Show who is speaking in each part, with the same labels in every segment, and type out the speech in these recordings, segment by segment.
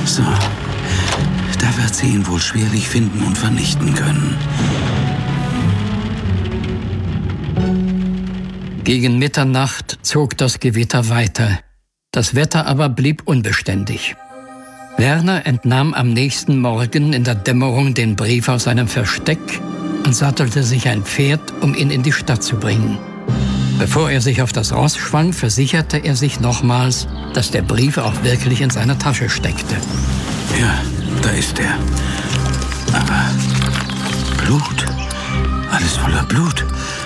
Speaker 1: So, da wird sie ihn wohl schwerlich finden und vernichten können.
Speaker 2: Gegen Mitternacht zog das Gewitter weiter. Das Wetter aber blieb unbeständig. Werner entnahm am nächsten Morgen in der Dämmerung den Brief aus seinem Versteck und sattelte sich ein Pferd, um ihn in die Stadt zu bringen. Bevor er sich auf das Ross schwang, versicherte er sich nochmals, dass der Brief auch wirklich in seiner Tasche steckte.
Speaker 1: Ja, da ist er. Aber Blut. Alles voller Blut.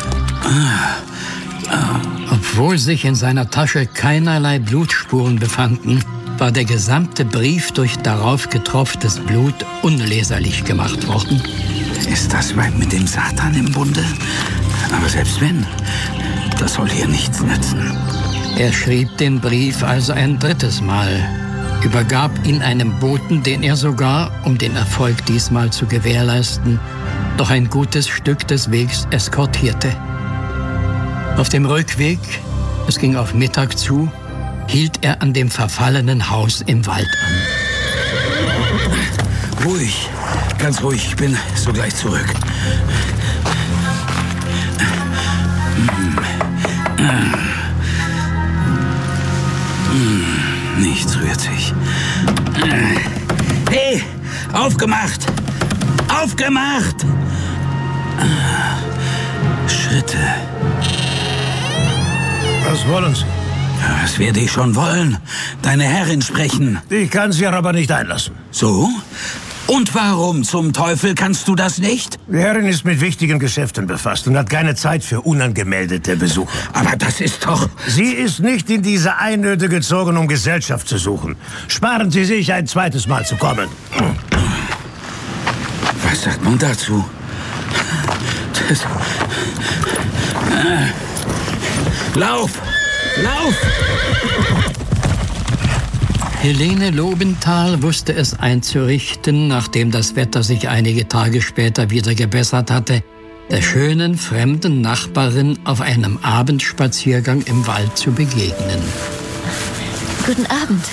Speaker 2: Obwohl sich in seiner Tasche keinerlei Blutspuren befanden, war der gesamte Brief durch darauf getropftes Blut unleserlich gemacht worden.
Speaker 1: Ist das Weib mit dem Satan im Bunde? Aber selbst wenn, das soll hier nichts nützen.
Speaker 2: Er schrieb den Brief also ein drittes Mal, übergab ihn einem Boten, den er sogar, um den Erfolg diesmal zu gewährleisten, noch ein gutes Stück des Wegs eskortierte. Auf dem Rückweg, es ging auf Mittag zu, hielt er an dem verfallenen Haus im Wald an.
Speaker 1: Ruhig, ganz ruhig, ich bin sogleich zurück. Nichts rührt sich. Hey, aufgemacht! Aufgemacht! Schritte.
Speaker 3: Was wollen Sie?
Speaker 1: Was werde ich schon wollen? Deine Herrin sprechen.
Speaker 3: Ich kann Sie aber nicht einlassen.
Speaker 1: So? Und warum zum Teufel kannst du das nicht?
Speaker 3: Die Herrin ist mit wichtigen Geschäften befasst und hat keine Zeit für unangemeldete Besucher.
Speaker 1: Aber das ist doch...
Speaker 3: Sie ist nicht in diese Einöde gezogen, um Gesellschaft zu suchen. Sparen Sie sich, ein zweites Mal zu kommen.
Speaker 1: Was sagt man dazu? Das... Lauf! Lauf!
Speaker 2: Helene Lobenthal wusste es einzurichten, nachdem das Wetter sich einige Tage später wieder gebessert hatte, der schönen fremden Nachbarin auf einem Abendspaziergang im Wald zu begegnen.
Speaker 4: Guten Abend.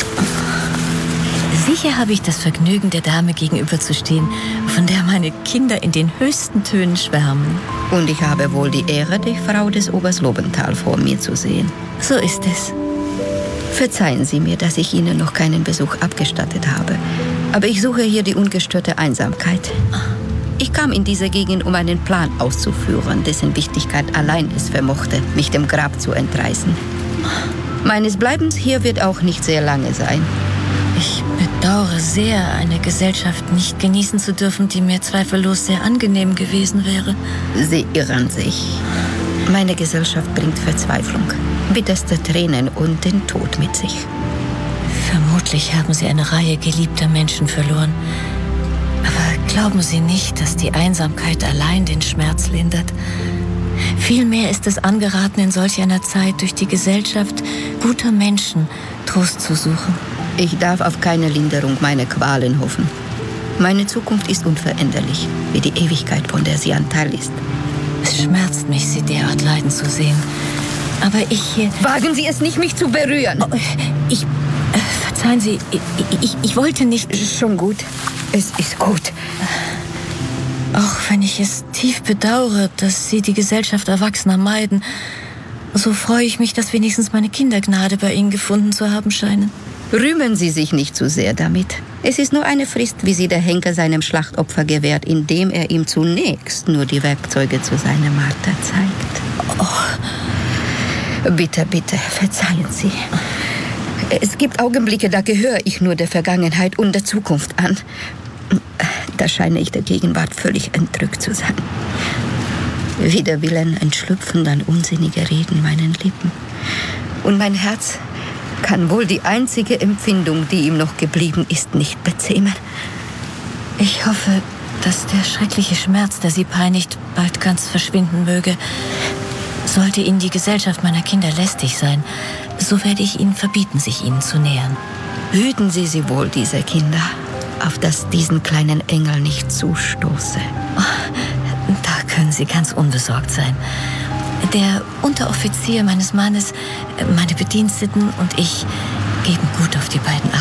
Speaker 4: Sicher habe ich das Vergnügen, der Dame gegenüberzustehen, von der meine Kinder in den höchsten Tönen schwärmen.
Speaker 5: Und ich habe wohl die Ehre, die Frau des Oberst Lobenthal vor mir zu sehen.
Speaker 4: So ist es.
Speaker 5: Verzeihen Sie mir, dass ich Ihnen noch keinen Besuch abgestattet habe. Aber ich suche hier die ungestörte Einsamkeit. Ich kam in diese Gegend, um einen Plan auszuführen, dessen Wichtigkeit allein es vermochte, mich dem Grab zu entreißen. Meines Bleibens hier wird auch nicht sehr lange sein.
Speaker 4: Ich bedauere sehr, eine Gesellschaft nicht genießen zu dürfen, die mir zweifellos sehr angenehm gewesen wäre.
Speaker 5: Sie irren sich. Meine Gesellschaft bringt Verzweiflung, bitterste Tränen und den Tod mit sich.
Speaker 4: Vermutlich haben Sie eine Reihe geliebter Menschen verloren. Aber glauben Sie nicht, dass die Einsamkeit allein den Schmerz lindert. Vielmehr ist es angeraten, in solch einer Zeit durch die Gesellschaft guter Menschen Trost zu suchen.
Speaker 5: Ich darf auf keine Linderung meiner Qualen hoffen. Meine Zukunft ist unveränderlich, wie die Ewigkeit, von der sie ein Teil ist.
Speaker 4: Es schmerzt mich, Sie derart leiden zu sehen. Aber ich...
Speaker 5: Wagen Sie es nicht, mich zu berühren!
Speaker 4: Oh, verzeihen Sie, ich wollte nicht...
Speaker 5: Schon gut. Es ist gut.
Speaker 4: Auch wenn ich es tief bedauere, dass Sie die Gesellschaft Erwachsener meiden, so freue ich mich, dass wenigstens meine Kinder Gnade bei Ihnen gefunden zu haben scheinen.
Speaker 5: Rühmen Sie sich nicht zu sehr damit. Es ist nur eine Frist, wie sie der Henker seinem Schlachtopfer gewährt, indem er ihm zunächst nur die Werkzeuge zu seiner Marter zeigt. Oh. Bitte, bitte, verzeihen Sie. Es gibt Augenblicke, da gehöre ich nur der Vergangenheit und der Zukunft an. Da scheine ich der Gegenwart völlig entrückt zu sein. Wider Willen entschlüpfen dann unsinnige Reden meinen Lippen. Und mein Herz kann wohl die einzige Empfindung, die ihm noch geblieben ist, nicht bezähmen.
Speaker 4: Ich hoffe, dass der schreckliche Schmerz, der Sie peinigt, bald ganz verschwinden möge. Sollte Ihnen die Gesellschaft meiner Kinder lästig sein, so werde ich Ihnen verbieten, sich ihnen zu nähern.
Speaker 5: Hüten Sie sie wohl, diese Kinder, auf dass diesen kleinen Engel nicht zustoße.
Speaker 4: Oh, da können Sie ganz unbesorgt sein. Der Unteroffizier meines Mannes, meine Bediensteten und ich geben gut auf die beiden